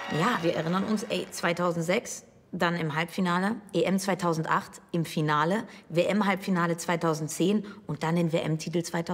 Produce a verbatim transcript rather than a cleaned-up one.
Ja, wir erinnern uns, ey, zweitausendsechs, dann im Halbfinale, E M zweitausendacht im Finale, W M-Halbfinale zweitausendzehn und dann den W M-Titel zweitausend